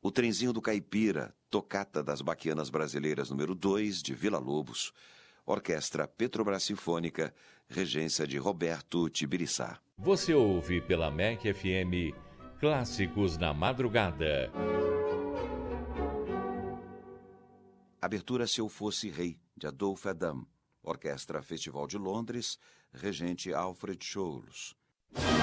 O Trenzinho do Caipira, Tocata das Baquianas Brasileiras número 2, de Vila Lobos. Orquestra Petrobras Sinfônica, regência de Roberto Tibiriçá. Você ouve pela MEC FM Clássicos na Madrugada. Abertura Se Eu Fosse Rei, de Adolphe Adam. Orquestra Festival de Londres, regente Alfred Scholes.